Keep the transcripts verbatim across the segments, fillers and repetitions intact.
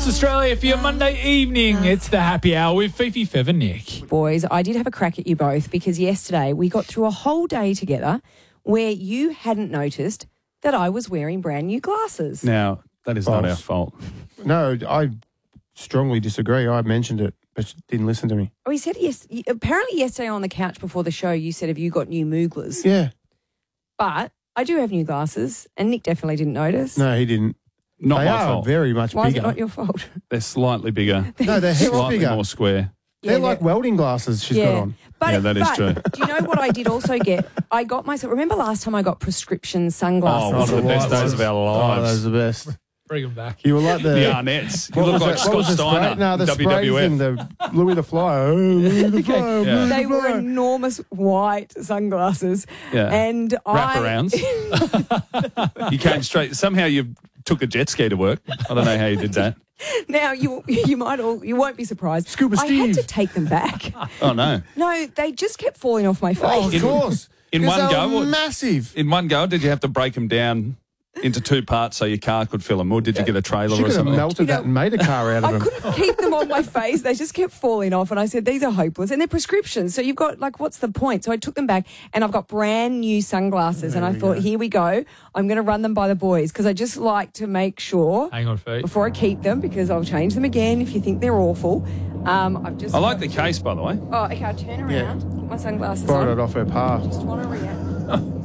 Sports Australia for your Monday evening. It's the happy hour with Fifi, Fev and Nick. Boys, I did have a crack at you both because yesterday we got through a whole day together where you hadn't noticed that I was wearing brand new glasses. Now, that is not False. our fault. No, I strongly disagree. I mentioned it, but she didn't listen to me. Oh, he said yes. Apparently yesterday on the couch before the show you said, have you got new mooglers? Yeah. But I do have new glasses and Nick definitely didn't notice. No, he didn't. Not they my are fault. very much Why is bigger. it not your fault? They're slightly bigger, No, they're heaps slightly bigger. more square. They're Yeah, like they're- welding glasses she's yeah. got on. But, Yeah, that is but true. Do you know what I did also get? I got myself, remember last time I got prescription sunglasses? Oh, one of the the best white days of our Oh, lives. those are the best. Bring them back. You were like the... the Arnett's. You What look was like it- Scott what was the Steiner spray? No, the in spray W W F. thing, the Louis the Flyer. Oh, Louis the Flyer, Yeah. Louis They the were Flyer. enormous white sunglasses. Yeah. And I... Wraparounds. You came straight. Somehow you took a jet ski to work. I don't know how you did that. Now, you you might all, you won't be surprised. Scuba I had to Steve. take them back. Oh, no. No, they just kept falling off my face. Oh, of course. in 'Cause one they go, were what- massive. In one go, did you have to break them down into two parts so your car could fill them, or did you get a trailer She or could have something? melted You know, that and made a car out of I them. couldn't keep them on my face. They just kept falling off. And I said, these are hopeless. And they're prescriptions. So you've got, like, what's the point? So I took them back and I've got brand new sunglasses. and I thought, here we go. I'm going to run them by the boys because I just like to make sure Hang on, Fifi. before I keep them because I'll change them again if you think they're awful. Um, I've just I like the case, by the way. Oh, okay, I'll turn around. Yeah. Put my sunglasses Borrowed on. it off her pa. Just want to react.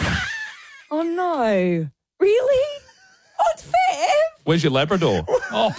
Oh, no. Really? Oh, it's fair. Where's your Labrador? Oh,